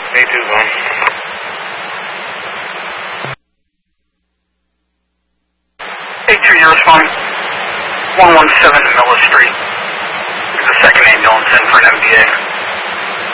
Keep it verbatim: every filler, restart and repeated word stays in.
Me too, man. eight two, you respond. one one seven Miller Street.